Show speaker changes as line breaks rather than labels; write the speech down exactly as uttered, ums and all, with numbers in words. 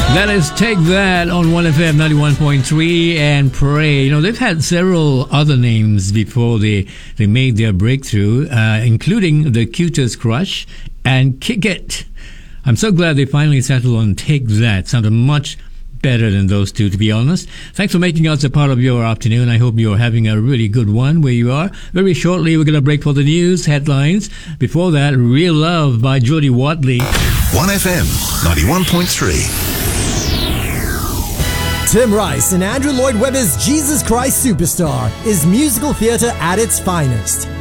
That is Take That on one F M ninety-one point three and Pray. You know, they've had several other names before they, they made their breakthrough, uh, including The Cutest Crush and Kick It. I'm so glad they finally settled on Take That. Sounded much better than those two, to be honest. Thanks for making us a part of your afternoon. I hope you're having a really good one where you are. Very shortly, we're going to break for the news headlines. Before that, Real Love by Jody Watley.
one F M ninety-one point three.
Tim Rice and Andrew Lloyd Webber's Jesus Christ Superstar is musical theatre at its finest.